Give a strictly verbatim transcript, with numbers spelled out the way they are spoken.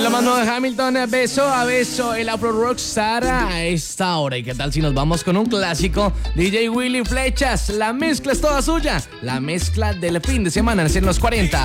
lo más nuevo de Hamilton, beso a beso, el Afro Rockstar a esta hora. ¿Y qué tal si nos vamos con un clásico? D J Willy Flechas, la mezcla es toda suya. La mezcla del fin de semana en los cuarenta.